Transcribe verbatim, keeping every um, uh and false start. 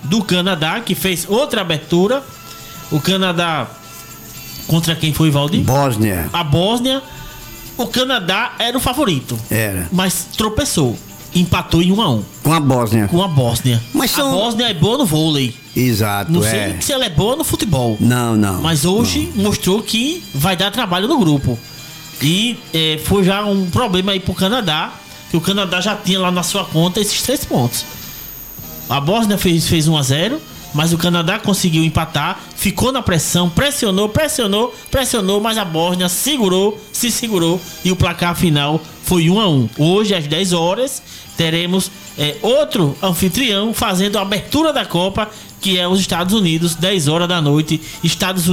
do Canadá, que fez outra abertura. O Canadá contra quem foi, Valdir? Bósnia. A Bósnia. O Canadá era o favorito. Era. Mas tropeçou. Empatou em um a um. Com a Bósnia. Com a Bósnia. Mas são... A Bósnia é boa no vôlei. Exato, Não é. sei se ela é boa no futebol. Não, não. Mas hoje não. mostrou que vai dar trabalho no grupo. E é, foi já um problema aí pro Canadá, que o Canadá já tinha lá na sua conta esses três pontos. A Bósnia fez, fez um a zero, mas o Canadá conseguiu empatar, ficou na pressão, pressionou, pressionou, pressionou, mas a Bósnia segurou, se segurou e o placar final foi um a um. Hoje, às dez horas, teremos é, outro anfitrião fazendo a abertura da Copa, que é os Estados Unidos, dez horas da noite, Estados Unidos.